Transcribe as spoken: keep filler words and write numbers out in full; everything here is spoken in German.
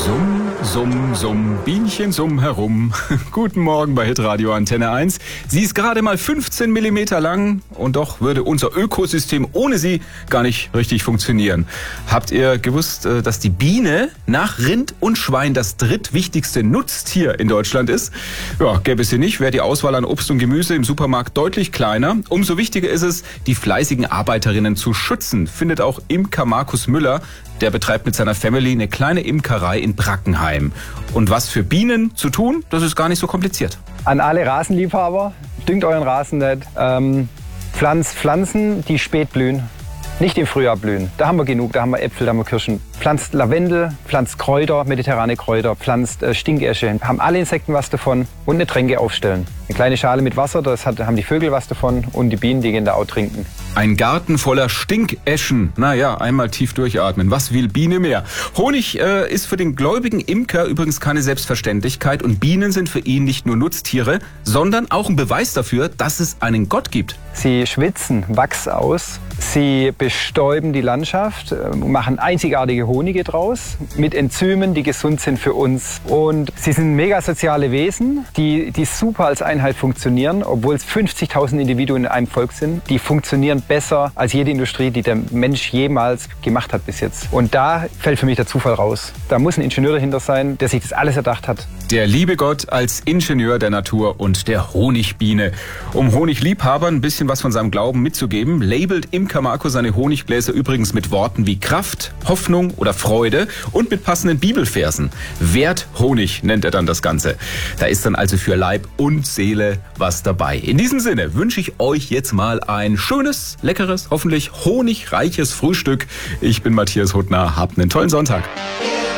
Summ, summ, summ, Bienchen summ herum. Guten Morgen bei Hitradio Antenne eins. Sie ist gerade mal fünfzehn Millimeter lang und doch würde unser Ökosystem ohne sie gar nicht richtig funktionieren. Habt ihr gewusst, dass die Biene nach Rind und Schwein das drittwichtigste Nutztier in Deutschland ist? Ja, gäbe es sie nicht, wäre die Auswahl an Obst und Gemüse im Supermarkt deutlich kleiner. Umso wichtiger ist es, die fleißigen Arbeiterinnen zu schützen, findet auch Imker Markus Müller. Der betreibt mit seiner Family eine kleine Imkerei in Brackenheim. Und was für Bienen zu tun, das ist gar nicht so kompliziert. An alle Rasenliebhaber, düngt euren Rasen nicht. Ähm, pflanzt Pflanzen, die spät blühen, nicht im Frühjahr blühen. Da haben wir genug, da haben wir Äpfel, da haben wir Kirschen. Pflanzt Lavendel, pflanzt Kräuter, mediterrane Kräuter, pflanzt äh, Stinkesche. Haben alle Insekten was davon und eine Tränke aufstellen. Eine kleine Schale mit Wasser, das hat, haben die Vögel was davon und die Bienen, die gehen da auch trinken. Ein Garten voller Stinkeschen. Naja, einmal tief durchatmen. Was will Biene mehr? Honig äh, ist für den gläubigen Imker übrigens keine Selbstverständlichkeit. Und Bienen sind für ihn nicht nur Nutztiere, sondern auch ein Beweis dafür, dass es einen Gott gibt. Sie schwitzen Wachs aus, sie bestäuben die Landschaft, machen einzigartige Honige draus mit Enzymen, die gesund sind für uns. Und sie sind mega soziale Wesen, die, die super als Einheit funktionieren, obwohl es fünfzigtausend Individuen in einem Volk sind. Die funktionieren besser als jede Industrie, die der Mensch jemals gemacht hat bis jetzt. Und da fällt für mich der Zufall raus. Da muss ein Ingenieur dahinter sein, der sich das alles erdacht hat. Der liebe Gott als Ingenieur der Natur und der Honigbiene. Um Honigliebhabern ein bisschen was von seinem Glauben mitzugeben, labelt Imker Marco seine Honiggläser übrigens mit Worten wie Kraft, Hoffnung oder Freude und mit passenden Bibelversen. Werthonig nennt er dann das Ganze. Da ist dann also für Leib und Seele was dabei. In diesem Sinne wünsche ich euch jetzt mal ein schönes, leckeres, hoffentlich honigreiches Frühstück. Ich bin Matthias Huttner. Habt einen tollen Sonntag.